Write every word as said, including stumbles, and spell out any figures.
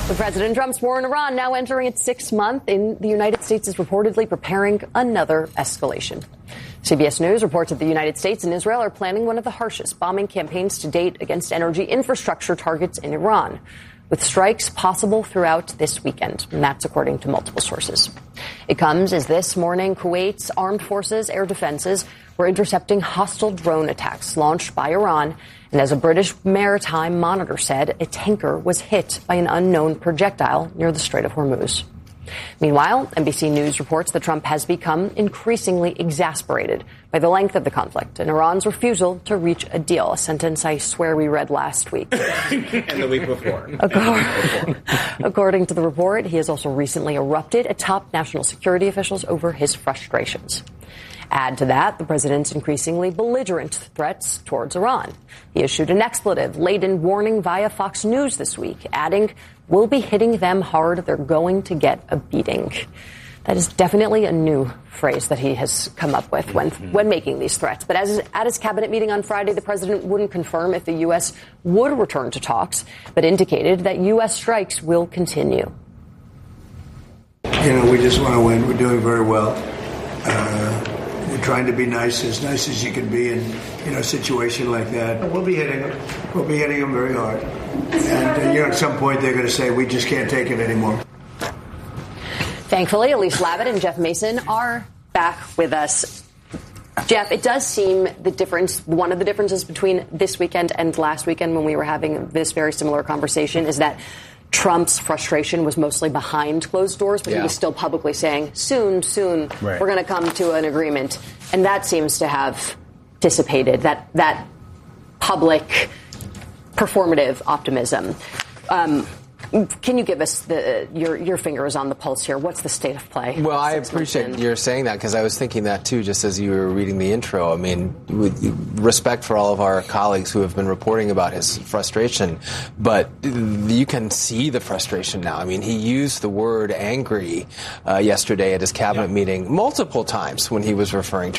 With President Trump's war in Iran now entering its sixth month, in the United States is reportedly preparing another escalation. C B S News reports that the United States and Israel are planning one of the harshest bombing campaigns to date against energy infrastructure targets in Iran, with strikes possible throughout this weekend, and that's according to multiple sources. It comes as this morning Kuwait's armed forces air defenses were intercepting hostile drone attacks launched by Iran, and as a British maritime monitor said, a tanker was hit by an unknown projectile near the Strait of Hormuz. Meanwhile, N B C News reports that Trump has become increasingly exasperated by the length of the conflict and Iran's refusal to reach a deal, a sentence I swear we read last week. And the week before. According, according to the report, he has also recently erupted at top national security officials over his frustrations. Add to that the president's increasingly belligerent threats towards Iran. He issued an expletive-laden warning via Fox News this week, adding, "We'll be hitting them hard. They're going to get a beating." That is definitely a new phrase that he has come up with when when making these threats. But as at his cabinet meeting on Friday, the president wouldn't confirm if the U S would return to talks, but indicated that U S strikes will continue. You know, we just want to win. We're doing very well. Uh, we're trying to be nice, as nice as you can be in, you know, a situation like that. We'll be hitting them. We'll be hitting them very hard. And, uh, you know, at some point they're going to say, we just can't take it anymore. Thankfully, Elise Labott and Jeff Mason are back with us. Jeff, it does seem the difference, one of the differences between this weekend and last weekend when we were having this very similar conversation is that Trump's frustration was mostly behind closed doors, but yeah. he was still publicly saying, soon, soon, right. we're going to come to an agreement. And that seems to have dissipated, that that public performative optimism. Um, Can you give us the, your your fingers on the pulse here? What's the state of play? Well, I appreciate you're saying that because I was thinking that, too, just as you were reading the intro. I mean, with respect for all of our colleagues who have been reporting about his frustration, but you can see the frustration now. I mean, he used the word angry uh, yesterday at his cabinet yeah. meeting multiple times when he was referring to